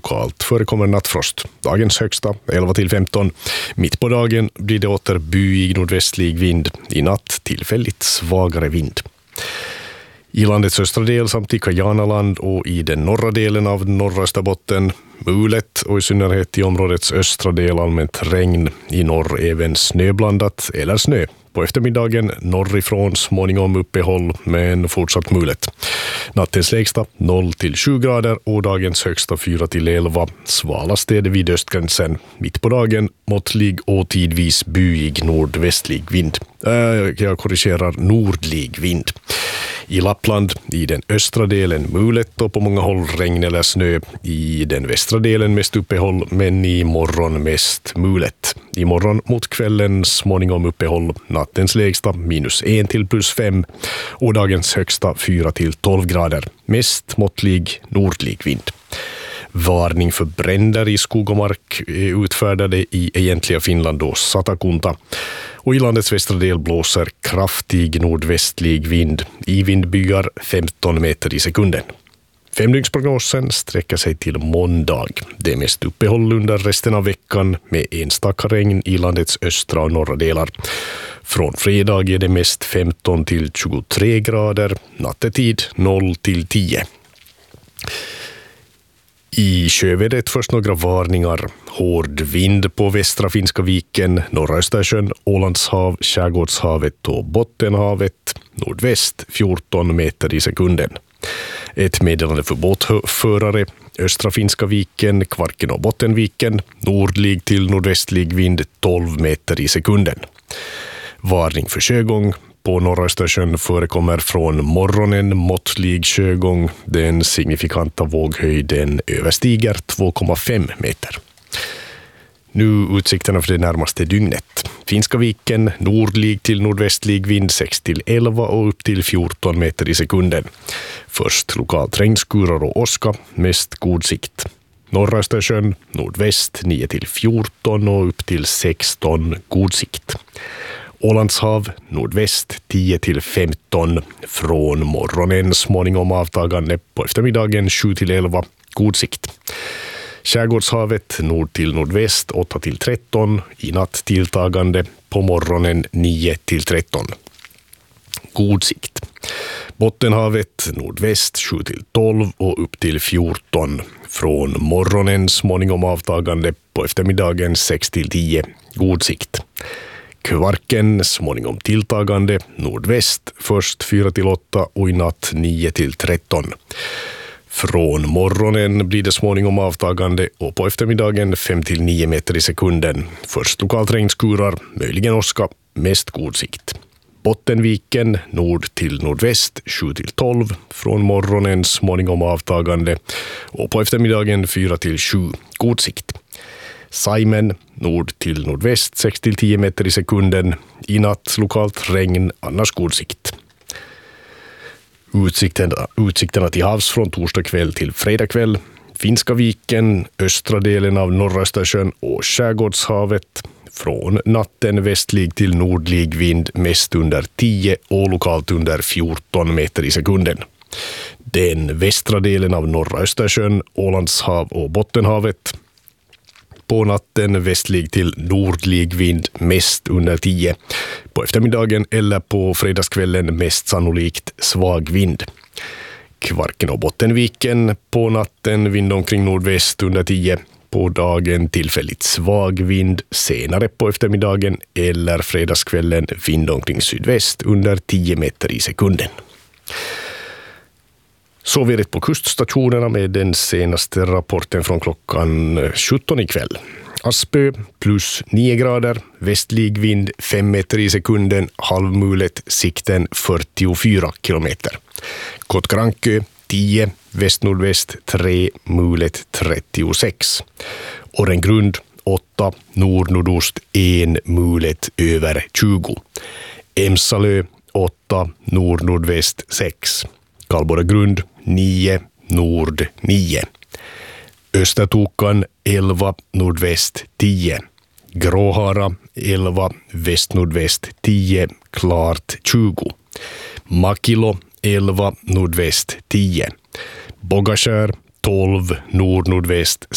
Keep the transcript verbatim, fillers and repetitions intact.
lokalt förekommer nattfrost. Dagens högsta elva till femton. Mitt på dagen blir det åter byig nordvästlig vind. I natt tillfälligt svagare vind. I landets östra del samt i Kajanaland och i den norra delen av norra Österbotten mulet och i synnerhet i områdets östra del allmänt regn. I norr även snöblandat eller snö. På eftermiddagen norrifrån småningom uppehåll men fortsatt mulet. Nattens lägsta noll till sju grader och dagens högsta fyra till elva. Svalast är det vid östgränsen. Mitt på dagen måttlig och tidvis byig nordvästlig vind. Äh, jag korrigerar nordlig vind. I Lappland, i den östra delen mulet och på många håll regn eller snö. I den västra delen mest uppehåll men i morgon mest mulet. I morgon mot kvällen småningom uppehåll. Nattens lägsta minus en till plus fem och dagens högsta fyra till tolv grader. Mest måttlig nordlig vind. Varning för bränder i skog och mark är utfärdade i egentliga Finland och Satakunta. Och i landets västra del blåser kraftig nordvästlig vind. I vindbyar femton meter i sekunden. Femdygnsprognosen sträcker sig till måndag. Det är mest uppehåll under resten av veckan med enstaka regn i landets östra och norra delar. Från fredag är det mest femton till tjugotre grader. Nattetid noll till tio. I sjövädret först några varningar. Hård vind på västra Finska viken, norra Östersjön, Ålandshav, Skärgårdshavet och Bottenhavet. Nordväst fjorton meter i sekunden. Ett meddelande för båtförare. Östra Finska viken, Kvarken och Bottenviken. Nordlig till nordvästlig vind tolv meter i sekunden. Varning för sjögång. På norra Östersjön förekommer från morgonen måttlig sjögång. Den signifikanta våghöjden överstiger två komma fem meter. Nu utsikterna för det närmaste dygnet. Finska viken, nordlig till nordvästlig vind sex till elva och upp till fjorton meter i sekunden. Först lokalt regnskurar och åska, mest god sikt. Norra Östersjön, nordväst nio till fjorton och upp till sexton, god sikt. Ålandshav, nordväst tio till femton, från morgonen småningom avtagande, på eftermiddagen sju till elva, god sikt. Skärgårdshavet, nord till nordväst åtta till tretton, i natt tilltagande, på morgonen nio till tretton. God sikt. Bottenhavet, nordväst sju till tolv och upp till fjorton, från morgonen småningom avtagande, på eftermiddagen sex till tio, god sikt. Kvarken småningom tilltagande, nordväst först fyra till åtta och i natt nio till tretton. Från morgonen blir det småningom avtagande och på eftermiddagen fem till nio meter i sekunden. Först lokalt regnskurar, möjligen åska, mest god sikt. Bottenviken, nord till nordväst sju till tolv, från morgonen småningom avtagande och på eftermiddagen fyra till sju, god sikt. Saimen, nord till nordväst sex till tio meter i sekunden. I natt lokalt regn, annars god sikt. Utsikterna, utsikterna till havs från torsdag kväll till fredag kväll. Finska viken, östra delen av norra Östersjön och Skärgårdshavet. Från natten västlig till nordlig vind, mest under tio och lokalt under fjorton meter i sekunden. Den västra delen av norra Östersjön, Ålandshav och Bottenhavet. På natten västlig till nordlig vind, mest under tio. På eftermiddagen eller på fredagskvällen mest sannolikt svag vind. Kvarken och Bottenviken, på natten vind omkring nordväst under tio. På dagen tillfälligt svag vind, senare på eftermiddagen eller fredagskvällen vind omkring sydväst under tio meter i sekunden. Så vi är på kuststationerna med den senaste rapporten från klockan sjutton ikväll. Aspö plus nio grader, västlig vind fem meter i sekunden, halvmulet, sikten fyrtiofyra kilometer. Kotkarankö tio, väst-nordväst tre, mulet trettiosex. Årengrund åtta, nord-nordost ett, mulet över tjugo. Emsalö åtta, nord-nordväst sex. Kalborregrund nio, nord nio. Östertokan elva, nordväst tio. Gråhara elva, väst-nordväst tio, klart tjugo. Makilo elva, nordväst tio. Bogaskär tolv, nord-nordväst